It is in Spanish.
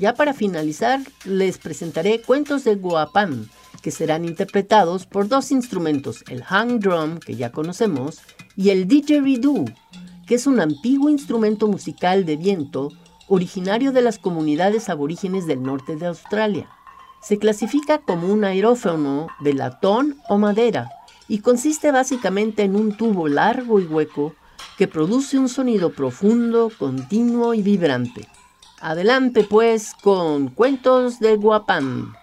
Ya para finalizar, les presentaré cuentos de Guapán, que serán interpretados por dos instrumentos, el hang drum, que ya conocemos, y el didgeridoo, que es un antiguo instrumento musical de viento originario de las comunidades aborígenes del norte de Australia. Se clasifica como un aerófono de latón o madera y consiste básicamente en un tubo largo y hueco que produce un sonido profundo, continuo y vibrante. Adelante pues con Cuentos de Guapán.